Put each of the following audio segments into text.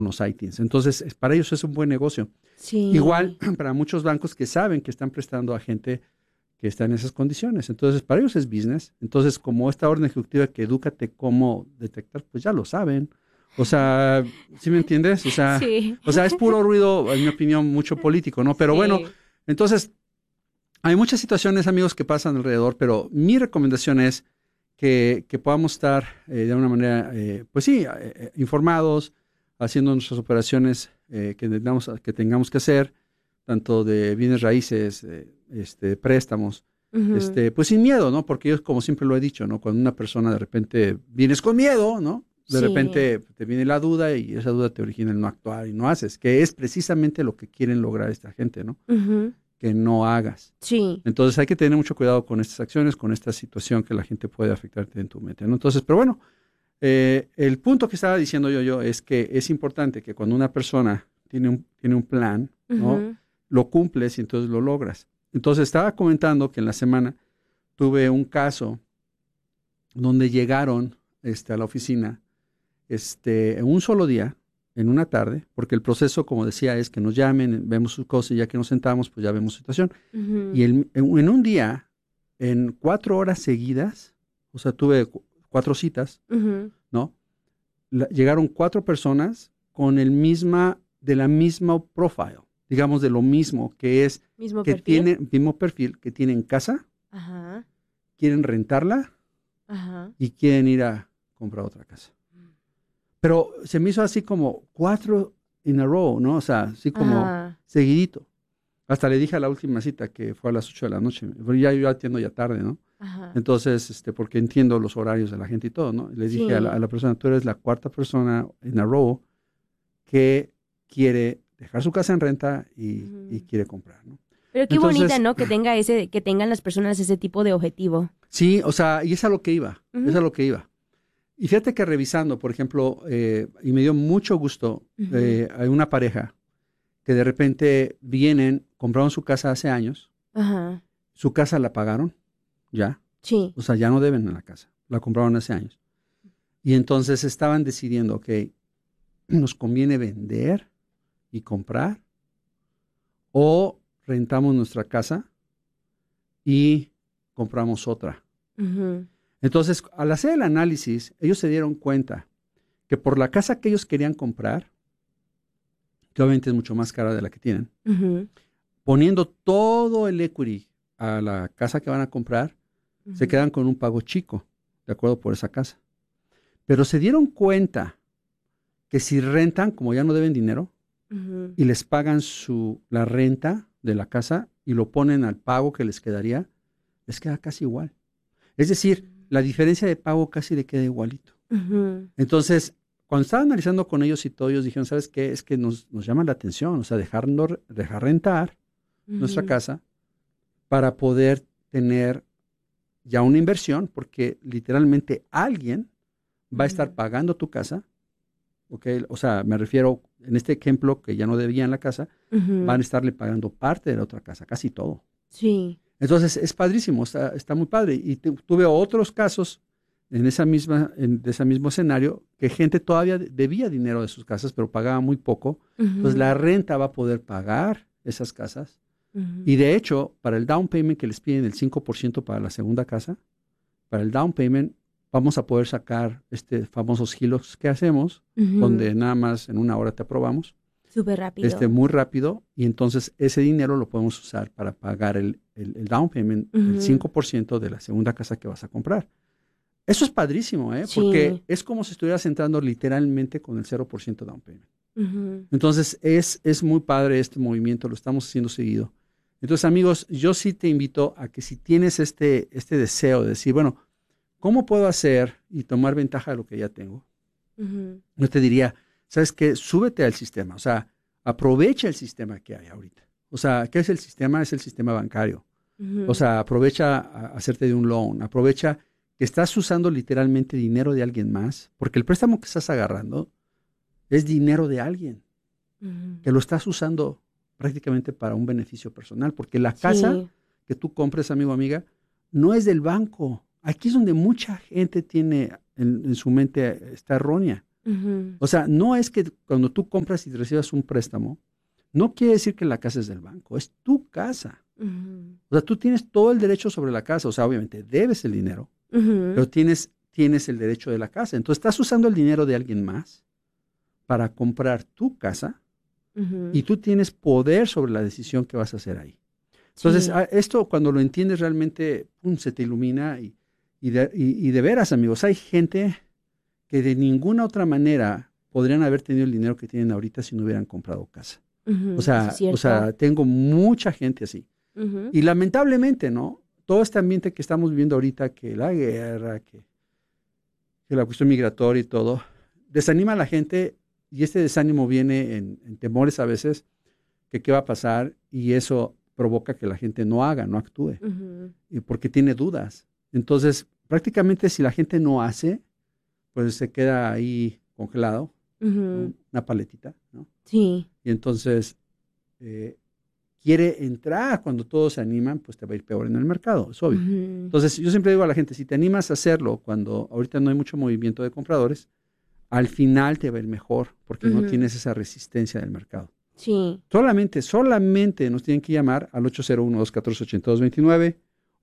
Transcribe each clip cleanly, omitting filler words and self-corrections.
los ITINs. Entonces, para ellos es un buen negocio. Sí. Igual para muchos bancos que saben que están prestando a gente que está en esas condiciones. Entonces, para ellos es business. Entonces, como esta orden ejecutiva que edúcate cómo detectar, pues ya lo saben. O sea, ¿sí me entiendes? Sí. O sea, es puro ruido, en mi opinión, mucho político, ¿no? Pero Sí. bueno, entonces, hay muchas situaciones, amigos, que pasan alrededor, pero mi recomendación es que podamos estar de una manera, pues sí, informados, haciendo nuestras operaciones que tengamos que hacer, tanto de bienes raíces, préstamos, Ujú. pues sin miedo, ¿no? Porque yo, como siempre lo he dicho, ¿no? Cuando una persona de repente vienes con miedo, ¿no? De Sí. repente te viene la duda y esa duda te origina el no actuar y no haces, que es precisamente lo que quieren lograr esta gente, ¿no? Ujú. Que no hagas. Sí. Entonces hay que tener mucho cuidado con estas acciones, con esta situación que la gente puede afectarte en tu mente, ¿no? Entonces, pero bueno, el punto que estaba diciendo yo es que es importante que cuando una persona tiene un plan, ¿no? Ujú. Lo cumples y entonces lo logras. Entonces estaba comentando que en la semana tuve un caso donde llegaron a la oficina en un solo día, en una tarde, porque el proceso, como decía, es que nos llamen, vemos sus cosas y ya que nos sentamos, pues ya vemos situación. Ujú. Y en un día, en 4 horas seguidas, o sea, tuve 4 citas, Ujú. ¿no? Llegaron 4 personas con de la misma profile, digamos de lo mismo, que es Mismo que perfil. tienen, mismo perfil, que tienen casa, Ajá. quieren rentarla Ajá. y quieren ir a comprar otra casa. Pero se me hizo así como 4 in a row, ¿no? O sea, así como Ajá. seguidito. Hasta le dije a la última cita que fue a las 8 de la noche, pero ya yo atiendo ya tarde, ¿no? Ajá. Entonces, porque entiendo los horarios de la gente y todo, ¿no? Le dije a Sí. la persona, tú eres la cuarta persona in a row que quiere dejar su casa en renta y Ujú. quiere comprar, ¿no? Pero qué bonita, Entonces, ¿no? Que tengan las personas ese tipo de objetivo. sí, o sea, y es a lo que iba, es Ujú. a lo que iba. Y fíjate que revisando, por ejemplo, y me dio mucho gusto, Ujú. hay una pareja que de repente compraron su casa hace años, Ajá. su casa la pagaron, ya, Sí. o sea, ya no deben en la casa, la compraron hace años. Y entonces estaban decidiendo, ok, nos conviene vender y comprar o rentamos nuestra casa y compramos otra. Ujú. Entonces, al hacer el análisis, ellos se dieron cuenta que por la casa que ellos querían comprar, que obviamente es mucho más cara de la que tienen, Ujú. poniendo todo el equity a la casa que van a comprar, se Ujú. quedan con un pago chico, de acuerdo por esa casa. Pero se dieron cuenta que si rentan, como ya no deben dinero, Ujú. y les pagan la renta de la casa y lo ponen al pago que les quedaría, les queda casi igual. Es decir, la diferencia de pago casi le queda igualito. Ujú. Entonces, cuando estaba analizando con ellos y todo, ellos dijeron, ¿sabes qué? Es que nos llama la atención, o sea, dejar rentar nuestra Ujú. casa para poder tener ya una inversión, porque literalmente alguien va a estar Ujú. pagando tu casa, ¿ok? O sea, me refiero, en este ejemplo, que ya no debían la casa, van a Ujú. estarle pagando parte de la otra casa, casi todo. Sí. Entonces, es padrísimo, está muy padre. Y tuve otros casos de ese mismo escenario, que gente todavía debía dinero de sus casas, pero pagaba muy poco. Entonces, Ujú. la renta va a poder pagar esas casas. Ujú. Y de hecho, para el down payment que les piden el 5% para la segunda casa, para el down payment vamos a poder sacar famosos HELOCs que hacemos, Ujú. donde nada más en una hora te aprobamos, Súper rápido. muy rápido, y entonces ese dinero lo podemos usar para pagar el down payment, el Ujú. 5% de la segunda casa que vas a comprar. Eso es padrísimo, ¿eh? Porque Sí. es como si estuvieras entrando literalmente con el 0% down payment. Ujú. Entonces, es muy padre este movimiento, lo estamos haciendo seguido. Entonces, amigos, yo sí te invito a que si tienes este deseo de decir, bueno, ¿cómo puedo hacer y tomar ventaja de lo que ya tengo? Ujú. Yo te diría, ¿sabes qué? Súbete al sistema, o sea, aprovecha el sistema que hay ahorita. O sea, ¿qué es el sistema? Es el sistema bancario. O Ujú. sea, aprovecha a hacerte de un loan, aprovecha que estás usando literalmente dinero de alguien más, porque el préstamo que estás agarrando es dinero de alguien, Ujú. que lo estás usando prácticamente para un beneficio personal, porque la casa Sí. que tú compres, amigo o amiga, no es del banco. Aquí es donde mucha gente tiene en su mente, está errónea. O sea, no es que cuando tú compras y recibas un préstamo, no quiere decir que la casa es del banco, es tu casa. O sea, tú tienes todo el derecho sobre la casa. O sea, obviamente debes el dinero, pero tienes el derecho de la casa. Entonces, estás usando el dinero de alguien más para comprar tu casa y tú tienes poder sobre la decisión que vas a hacer ahí. Entonces, esto cuando lo entiendes realmente, se te ilumina y de veras, amigos, hay gente que de ninguna otra manera podrían haber tenido el dinero que tienen ahorita si no hubieran comprado casa. O sea, tengo mucha gente así. Y lamentablemente, ¿no? Todo este ambiente que estamos viviendo ahorita, que la guerra, que la cuestión migratoria y todo, desanima a la gente y este desánimo viene en temores a veces que qué va a pasar y eso provoca que la gente no actúe, y porque tiene dudas. Entonces, prácticamente si la gente no hace, pues se queda ahí congelado, ¿no? Una paletita, ¿no? Sí. Y entonces quiere entrar cuando todos se animan, pues te va a ir peor en el mercado, es obvio. Entonces, yo siempre digo a la gente, si te animas a hacerlo cuando ahorita no hay mucho movimiento de compradores, al final te va a ir mejor, porque no tienes esa resistencia del mercado. Sí. Solamente nos tienen que llamar al 801-214-8229,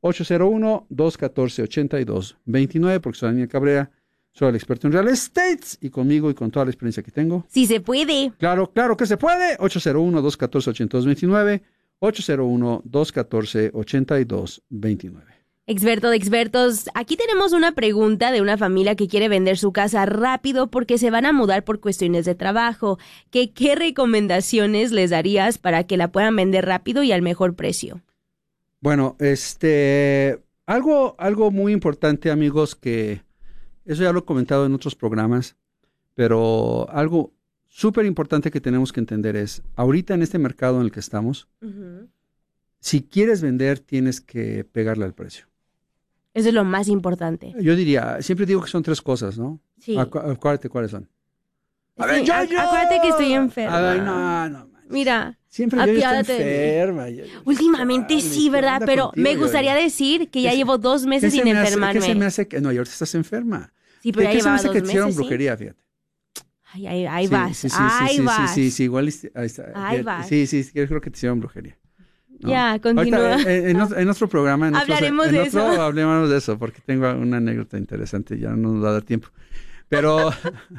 801-214-8229, porque soy Daniel Cabrera, soy el experto en real estate y conmigo y con toda la experiencia que tengo. Sí se puede. Claro que se puede. 801-214-8229, 801-214-8229. Experto de expertos, aquí tenemos una pregunta de una familia que quiere vender su casa rápido porque se van a mudar por cuestiones de trabajo. ¿Qué recomendaciones les darías para que la puedan vender rápido y al mejor precio? Bueno, algo muy importante, amigos, que eso ya lo he comentado en otros programas, pero algo súper importante que tenemos que entender es, ahorita en este mercado en el que estamos, si quieres vender, tienes que pegarle al precio. Eso es lo más importante. Yo diría, siempre digo que son 3 cosas, ¿no? Sí. Acuérdate cuáles son. Acuérdate que estoy enferma. Ay, no. Mira. Siempre yo estoy enferma. Últimamente sí, ¿verdad? Pero contigo, me gustaría decir que ya llevo 2 meses sin enfermarme. ¿Qué se me hace que no, y ahorita estás enferma? Sí, pero ya llevaba 2 meses. Que te hicieron brujería, fíjate. Ay, ahí vas. Sí, igual ahí está. Ahí vas. Sí, creo que te hicieron brujería. ¿No? Ya, continúa. Ahorita, en otro programa. Hablaremos de eso. Hablemos de eso, porque tengo una anécdota interesante, ya no nos va a dar tiempo. Pero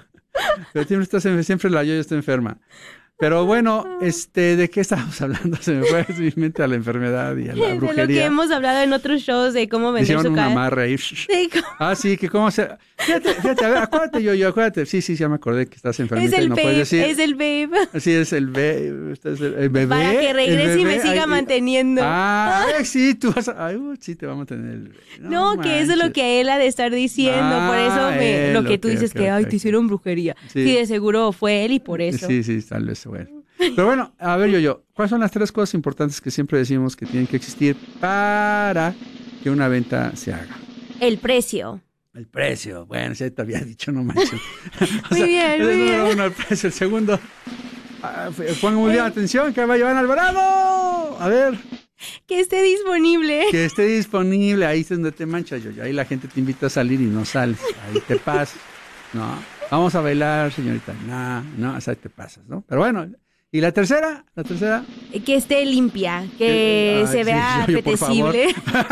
siempre yo estoy enferma. Pero bueno, ¿de qué estábamos hablando? Se me fue de mi mente a la enfermedad y a la brujería. De lo que hemos hablado en otros shows de cómo vender su casa. Hicieron un amarre ahí. Sí, sí, que cómo se... Fíjate, a ver, acuérdate, acuérdate. Sí, ya me acordé que estás enfermita y no puedes decir. Es el babe. Sí, es el babe. El bebé. Para que regrese y me siga manteniendo. Sí, tú vas a... sí, te va a mantener el bebé. No, que eso es lo que él ha de estar diciendo. Por eso lo que tú dices que, te hicieron brujería. Sí, de seguro fue él y por eso. Sí, tal vez. Bueno. Pero bueno, a ver, ¿cuáles son las 3 cosas importantes que siempre decimos que tienen que existir para que una venta se haga? El precio. El precio, bueno, ya te había dicho, no manches. Muy bien. El número 1, el precio. El segundo, pongan muy bien atención, que va a llevar Alvarado. A ver. Que esté disponible. Ahí es donde te manchas, ahí la gente te invita a salir y no sales. Ahí te pasas, ¿no? Vamos a bailar, señorita. No, o sea, te pasas, ¿no? Pero bueno, ¿y la tercera? Que esté limpia, que se vea apetecible.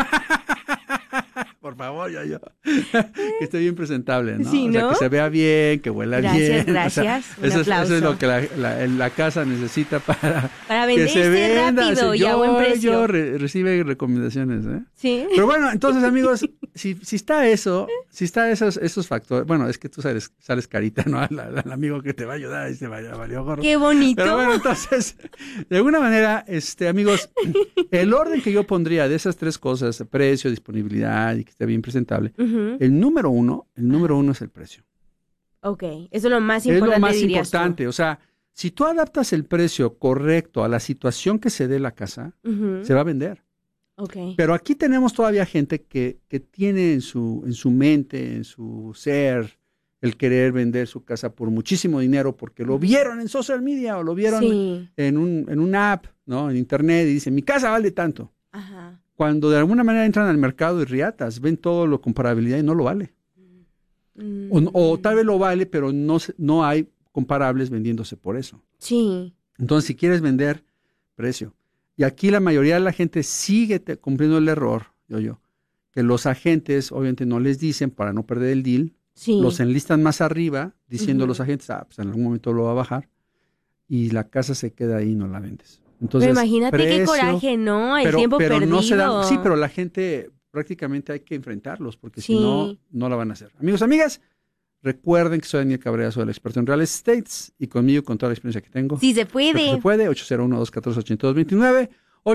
Por favor, que esté bien presentable, ¿no? Sí, ¿no? O sea, que se vea bien, que huela bien. Gracias. O sea, eso es lo que la casa necesita para venderse que se venda. rápido y a buen precio. Recibe recomendaciones, ¿eh? Sí. Pero bueno, entonces, amigos, si está esos factores, bueno, es que tú sales carita, ¿no? Al amigo que te va a ayudar y se valió gorro. ¡Qué bonito! Pero bueno, entonces, de alguna manera, amigos, el orden que yo pondría de esas 3 cosas, precio, disponibilidad y que esté bien presentable, el número uno es el precio. Ok, eso es lo más importante. Es lo más importante, o sea, si tú adaptas el precio correcto a la situación que se dé la casa, se va a vender. Okay. Pero aquí tenemos todavía gente que tiene en su mente, en su ser, el querer vender su casa por muchísimo dinero porque lo vieron en social media o lo vieron en una app, ¿no? En internet y dicen, mi casa vale tanto. Ajá. Cuando de alguna manera entran al mercado y riatas, ven todo lo comparabilidad y no lo vale. O tal vez lo vale, pero no hay comparables vendiéndose por eso. Sí. Entonces, si quieres vender, precio. Y aquí la mayoría de la gente sigue cumpliendo el error, que los agentes obviamente no les dicen para no perder el deal. Sí. Los enlistan más arriba, diciendo los agentes, pues en algún momento lo va a bajar. Y la casa se queda ahí y no la vendes. Entonces, pero imagínate qué coraje, ¿no? El tiempo perdido. No se da, sí, pero la gente prácticamente hay que enfrentarlos, porque si no, no la van a hacer. Amigos, amigas, recuerden que soy Daniel Cabrera, soy el experto en real estate, y conmigo, con toda la experiencia que tengo. Sí se puede. Sí se puede, 801-214-8229,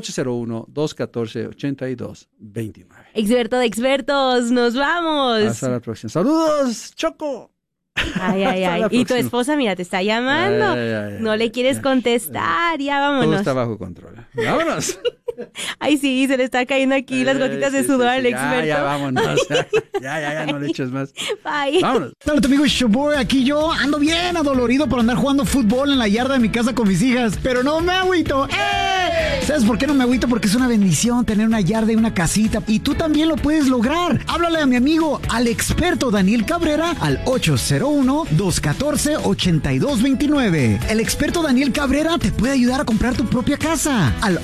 801-214-8229. Experto de expertos, nos vamos. Hasta la próxima. Saludos, Choco. Ay. Y tu esposa, mira, te está llamando. No le quieres contestar, ya vámonos. Todo está bajo control. Vámonos. Ay, sí, se le está cayendo aquí las gotitas de sudor al experto. Ya, vámonos. Ya, no le eches más. Bye. Vámonos. Hola, tu amigo Showboy, aquí yo ando bien adolorido por andar jugando fútbol en la yarda de mi casa con mis hijas, pero no me agüito. ¿Sabes por qué no me agüito? Porque es una bendición tener una yarda y una casita, y tú también lo puedes lograr. Háblale a mi amigo, al experto Daniel Cabrera, al 801-214-8229. El experto Daniel Cabrera te puede ayudar a comprar tu propia casa, al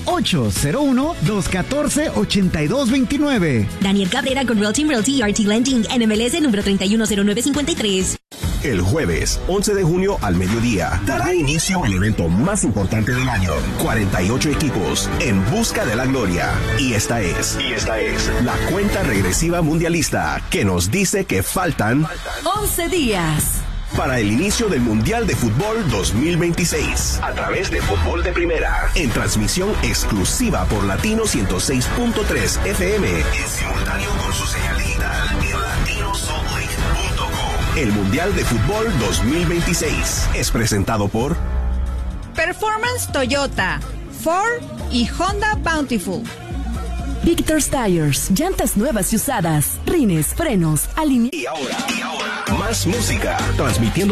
801-214-8229. Daniel Cabrera con Real Team Realty RT Lending, NMLS número 310953. El jueves 11 de junio al mediodía dará inicio el evento más importante del año. 48 equipos en busca de la gloria. Y esta es la cuenta regresiva mundialista que nos dice que faltan 11 días. Para el inicio del Mundial de Fútbol 2026, a través de Fútbol de Primera, en transmisión exclusiva por Latino 106.3 FM, en simultáneo con su señal digital en latinosolid.com. El Mundial de Fútbol 2026 es presentado por Performance Toyota, Ford y Honda Bountiful. Victor's Tires, llantas nuevas y usadas, rines, frenos, alineación. Y ahora, más música, transmitiendo